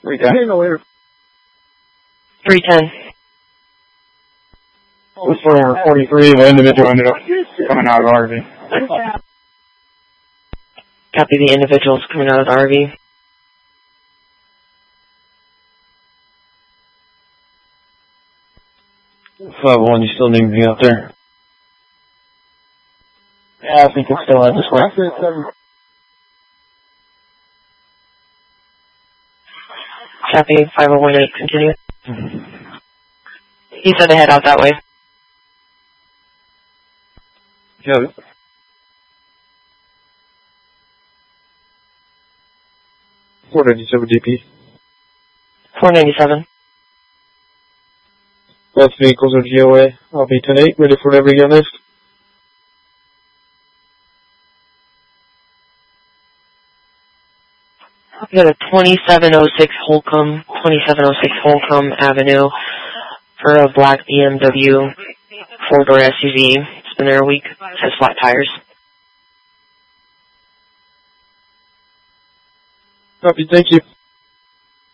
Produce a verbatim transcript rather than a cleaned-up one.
three ten. three ten. four forty-three, the individual ended up coming out of the R V. Copy, the individual's coming out of the R V. five one, you still need me out there? Yeah, I think it's still at this way. Copy, five oh one eight, continue. He said to head out that way. Got it. four ninety-seven D P. four ninety-seven. Both vehicles are G O A. I'll be ten eight, ready for whatever you got next. We got a twenty-seven oh six Holcomb, twenty-seven oh six Holcomb Avenue for a black B M W four-door S U V. It's been there a week. It has flat tires. Copy, thank you.